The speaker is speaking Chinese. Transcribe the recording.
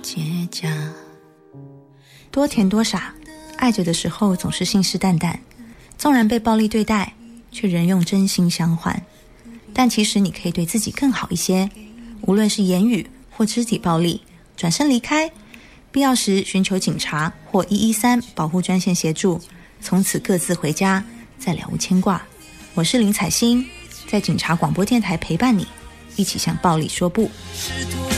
结痂。多甜多傻，爱着的时候总是信誓旦旦，纵然被暴力对待，却仍用真心相换。但其实你可以对自己更好一些，无论是言语或肢体暴力，转身离开，必要时寻求警察或113保护专线协助，从此各自回家，再了无牵挂。我是林采欣，在警察广播电台陪伴你，一起向暴力说不。